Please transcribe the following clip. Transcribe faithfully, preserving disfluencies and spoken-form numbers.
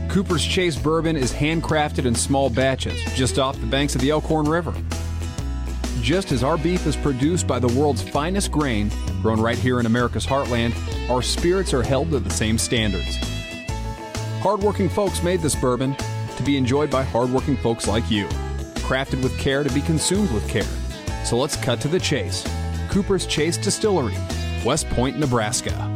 Cooper's Chase Bourbon is handcrafted in small batches just off the banks of the Elkhorn River. Just as our beef is produced by the world's finest grain, grown right here in America's heartland, our spirits are held to the same standards. Hardworking folks made this bourbon to be enjoyed by hardworking folks like you. Crafted with care to be consumed with care. So let's cut to the chase. Cooper's Chase Distillery, West Point, Nebraska.